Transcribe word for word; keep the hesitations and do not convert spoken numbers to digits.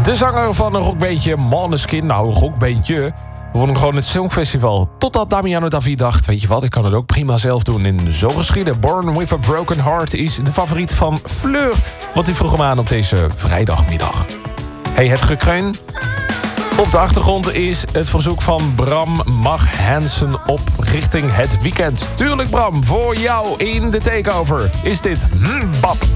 De zanger van een rockbeentje Måneskin, nou een rockbeentje, won gewoon het Songfestival. Totdat Damiano David dacht, weet je wat, ik kan het ook prima zelf doen. En zo geschiedde. Born with a Broken Heart is de favoriet van Fleur. Want die vroeg hem aan op deze vrijdagmiddag. Hey, het gekreun. Op de achtergrond is het verzoek van Bram Mag Hansen op richting het weekend. Tuurlijk Bram, voor jou in de takeover is dit Mbap.